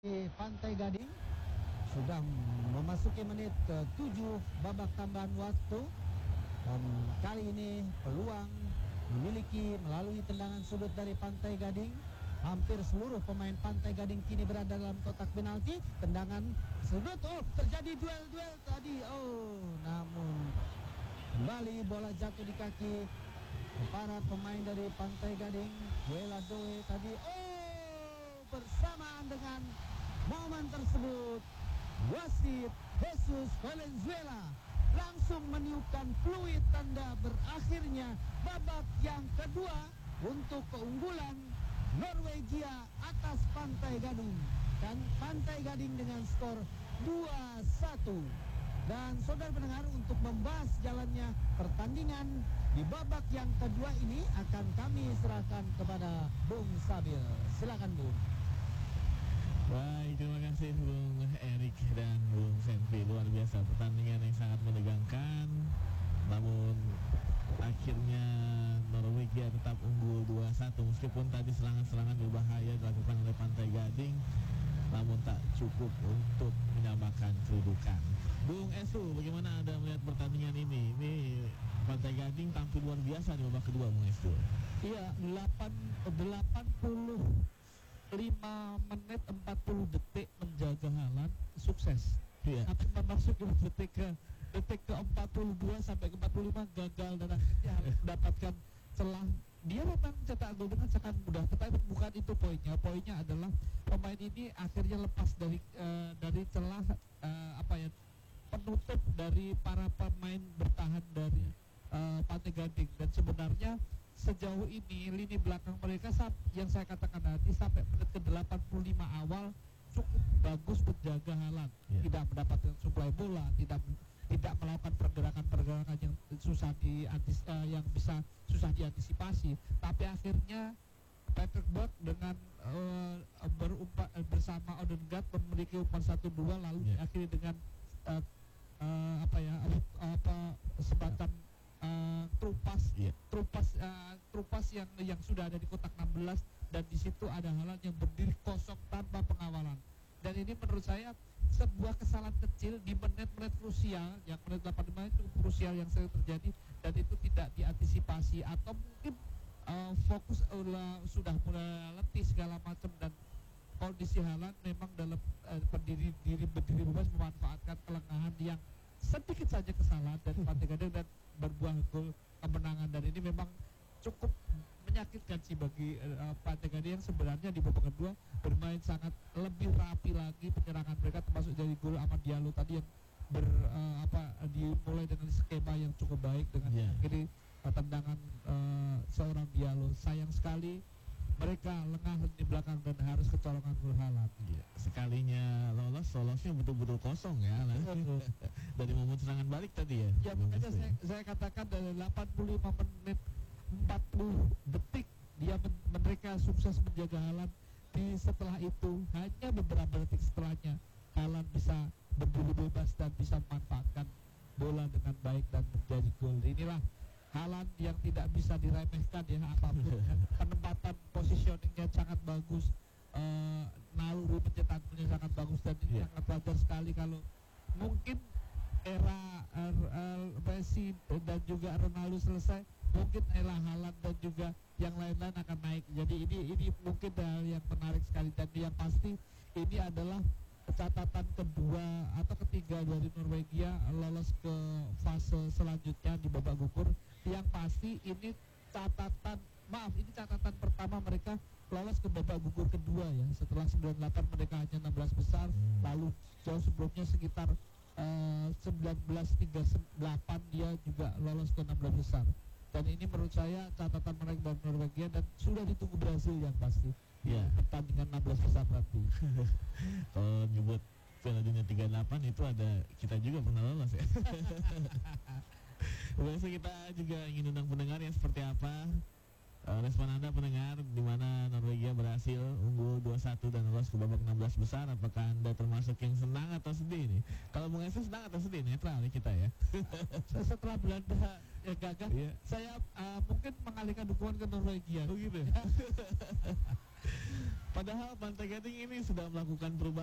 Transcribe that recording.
Di Pantai Gading sudah memasuki menit ke-7 babak tambahan waktu, dan kali ini peluang dimiliki melalui tendangan sudut dari Pantai Gading. Hampir seluruh pemain Pantai Gading kini berada dalam kotak penalti. Tendangan sudut, terjadi duel tadi. Namun kembali bola jatuh di kaki para pemain dari Pantai Gading. Duela Doe tadi, bersamaan dengan momen tersebut, wasit Jesus Valenzuela langsung meniupkan fluid tanda berakhirnya babak yang kedua untuk keunggulan Norwegia atas Pantai Gading, dan Pantai Gading dengan skor 2-1. Dan saudara pendengar, untuk membahas jalannya pertandingan di babak yang kedua ini akan kami serahkan kepada Bung Sabil. Silakan Bung. Baik, terima kasih Bung Erik dan Bung Senpi. Luar biasa, pertandingan yang sangat menegangkan. Namun akhirnya Norwegia tetap unggul 2-1 meskipun tadi serangan-serangan berbahaya dilakukan oleh Pantai Gading, namun tak cukup untuk menyamakan kedudukan. Bung Esu, bagaimana Anda melihat pertandingan ini? Ini Pantai Gading tampil luar biasa di babak kedua, Bung Esu. Iya, 85 menit 40 detik menjaga Haaland, sukses. Iya. Tapi memasuki detik ke 42 sampai ke 45 gagal, dan akhirnya harus mendapatkan celah. Dia memang cetak gol dengan sangat mudah, tetapi bukan itu poinnya. Poinnya adalah pemain ini akhirnya lepas dari celah penutup dari para pemain bertahan dari Pantai Gading. Dan sebenarnya sejauh ini lini belakang mereka yang saya katakan tadi sampai menit ke 85 awal cukup bagus menjaga Haaland. Tidak mendapatkan suplai bola, tidak melakukan pergerakan yang bisa susah diantisipasi. Tapi akhirnya Patrick Berg dengan bersama Odegaard memiliki umpan 1-2, lalu akhirnya dengan semacam trupas yang sudah ada di kotak 16, dan di situ ada Haaland yang berdiri kosong tanpa pengawalan. Dan ini menurut saya sebuah kesalahan kecil di menit-menit krusial, yang menit 85 itu krusial yang sering terjadi, dan itu tidak diantisipasi, atau mungkin fokus sudah mulai letih segala macam, dan kondisi Haaland memang dalam berdiri bebas memanfaatkan kelengahan yang sedikit saja kesalahan dari Pantai Gading dan berbuah gol kemenangan. Dan ini memang cukup menyakitkan sih bagi Pantai Gading yang sebenarnya di babak kedua bermain sangat lebih rapi lagi penyerangan mereka, termasuk dari gol Amad Diallo tadi yang dimulai dengan skema yang cukup baik dengan ini tendangan seorang Diallo. Sayang sekali mereka lengah di belakang dan harus kecolongan gol Haaland. Sekalinya lolosnya betul-betul kosong ya. Dari momen serangan balik tadi ya. Ya, makanya saya katakan dari 85 menit 40 detik mereka sukses menjaga Haaland. Setelah itu hanya beberapa detik setelahnya Haaland bisa berbulu bebas dan bisa memanfaatkan bola dengan baik dan menjadi gol. Inilah Haaland yang tidak bisa diremehkan ya, apapun. Penempatan positioningnya sangat bagus, naluri pencetaknya sangat bagus, dan ini sangat wajar sekali kalau mungkin era Messi dan juga Ronaldo selesai, mungkin era Haaland dan juga yang lain-lain akan naik. Jadi ini mungkin hal yang menarik sekali, dan yang pasti ini adalah catatan kedua atau ketiga dari Norwegia lolos ke fase selanjutnya di babak gugur. Yang pasti ini catatan pertama mereka lolos ke babak gugur kedua ya. Setelah 98 mereka hanya 16 besar, lalu jauh sebelumnya sekitar 1938 dia juga lolos ke 16 besar. Dan ini menurut saya catatan mereka dari Norwegia, dan sudah ditunggu Brazil yang pasti. Pertandingan 16 besar nanti. Kalau nyebut Piala Dunia 38 itu ada kita juga pernah lolos ya. Biasa kita juga ingin undang pendengar yang seperti apa respon Anda pendengar, di mana Norwegia berhasil unggul 2-1 dan lolos ke babak 16 besar. Apakah Anda termasuk yang senang atau sedih nih? Kalau Bung Esu senang atau sedih? Netral nih kita ya. Setelah Belanda gagal, saya mungkin mengalihkan dukungan ke Norwegia. Oh gitu. Padahal Pantai Gading ini sudah melakukan perubahan